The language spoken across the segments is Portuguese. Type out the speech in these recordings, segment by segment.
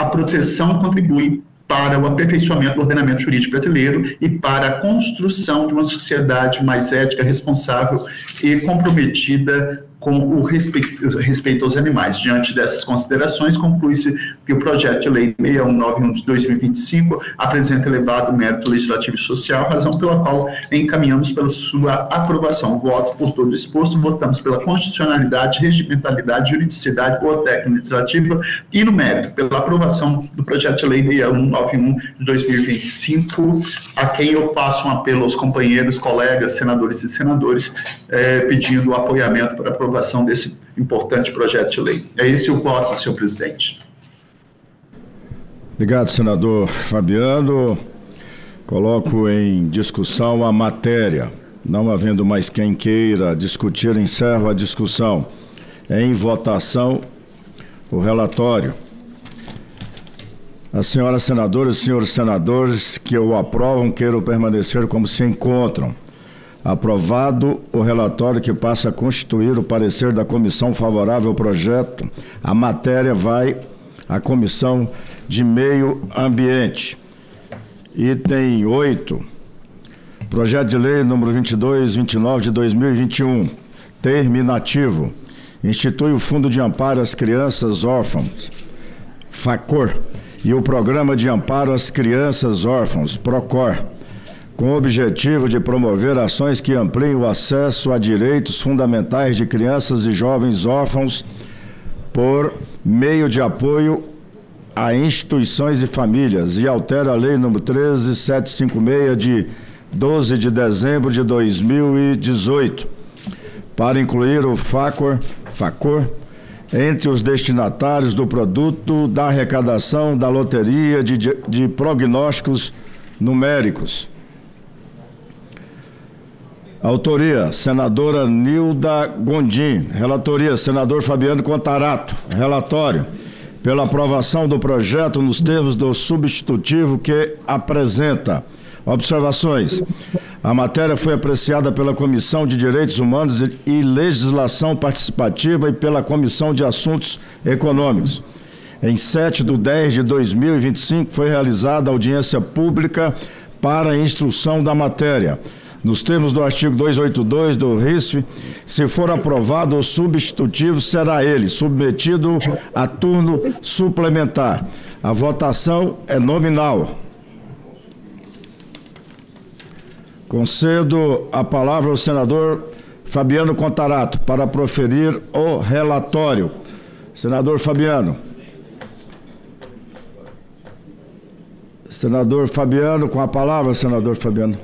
a proteção contribui para o aperfeiçoamento do ordenamento jurídico brasileiro e para a construção de uma sociedade mais ética, responsável e comprometida com o respeito aos animais. Diante dessas considerações, conclui-se que o projeto de lei 6191 de 2025 apresenta elevado mérito legislativo e social, razão pela qual encaminhamos pela sua aprovação. Voto por todo exposto, votamos pela constitucionalidade, regimentalidade, juridicidade, boa técnica legislativa e, no mérito, pela aprovação do projeto de lei 6191 de 2025, a quem eu passo um apelo aos companheiros, colegas, senadores e senadores, pedindo o apoiamento para a aprovação desse importante projeto de lei. É esse o voto, senhor presidente. Obrigado, senador Fabiano. Coloco em discussão a matéria. Não havendo mais quem queira discutir, encerro a discussão. Em votação, o relatório. As senhoras senadoras e senhores senadores que o aprovam queiram permanecer como se encontram. Aprovado o relatório que passa a constituir o parecer da comissão favorável ao projeto, a matéria vai à Comissão de Meio Ambiente. Item 8, projeto de lei número 2229 de 2021, terminativo, institui o Fundo de Amparo às Crianças Órfãs, FACOR, e o Programa de Amparo às Crianças Órfãos, PROCOR, com o objetivo de promover ações que ampliem o acesso a direitos fundamentais de crianças e jovens órfãos por meio de apoio a instituições e famílias, e altera a Lei nº 13756 de 12 de dezembro de 2018, para incluir o FACOR, entre os destinatários do produto da arrecadação da loteria de prognósticos numéricos. Autoria, senadora Nilda Gondim. Relatoria, senador Fabiano Contarato. Relatório, pela aprovação do projeto nos termos do substitutivo que apresenta. Observações. A matéria foi apreciada pela Comissão de Direitos Humanos e Legislação Participativa e pela Comissão de Assuntos Econômicos. Em 7/10/2025 foi realizada a audiência pública para a instrução da matéria. Nos termos do artigo 282 do RISF, se for aprovado o substitutivo, será ele submetido a turno suplementar. A votação é nominal. Concedo a palavra ao senador Fabiano Contarato para proferir o relatório. Senador Fabiano. Senador Fabiano, com a palavra, senador Fabiano.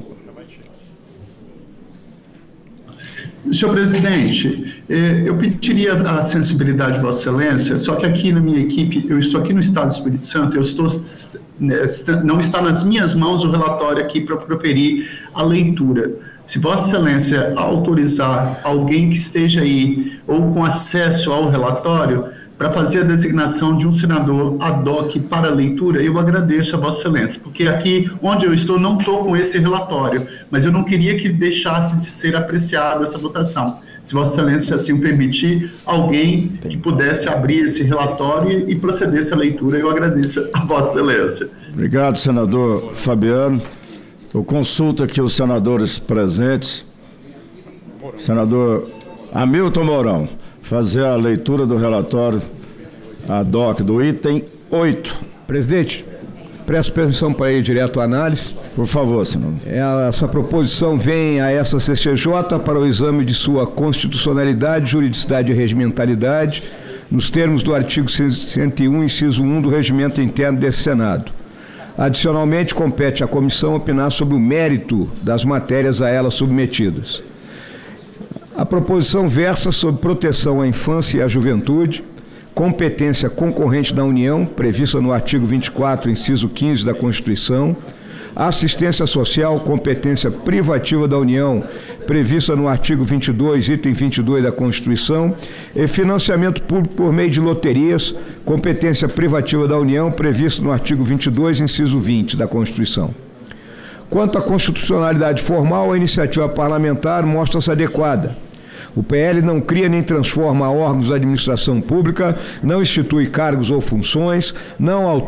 Senhor presidente, eu pediria a sensibilidade de Vossa Excelência, só que aqui na minha equipe, eu estou aqui no Estado do Espírito Santo, não está nas minhas mãos o relatório aqui para proferir a leitura. Se Vossa Excelência autorizar alguém que esteja aí ou com acesso ao relatório para fazer a designação de um senador ad hoc para a leitura, eu agradeço a Vossa Excelência, porque aqui onde eu estou não estou com esse relatório, mas eu não queria que deixasse de ser apreciada essa votação. Se Vossa Excelência assim o permitir, alguém que pudesse abrir esse relatório e procedesse à leitura, eu agradeço a Vossa Excelência. Obrigado, senador Fabiano. Eu consulto aqui os senadores presentes. Senador Hamilton Mourão, fazer a leitura do relatório ad hoc do item 8. Presidente, peço permissão para ir direto à análise. Por favor, senador. Essa proposição vem a essa CCJ para o exame de sua constitucionalidade, juridicidade e regimentalidade, nos termos do artigo 101, inciso 1 do Regimento Interno desse Senado. Adicionalmente, compete à comissão opinar sobre o mérito das matérias a ela submetidas. A proposição versa sobre proteção à infância e à juventude, competência concorrente da União, prevista no artigo 24, inciso 15 da Constituição, assistência social, competência privativa da União, prevista no artigo 22, item 22 da Constituição, e financiamento público por meio de loterias, competência privativa da União, prevista no artigo 22, inciso 20 da Constituição. Quanto à constitucionalidade formal, a iniciativa parlamentar mostra-se adequada. O PL não cria nem transforma órgãos da administração pública, não institui cargos ou funções, não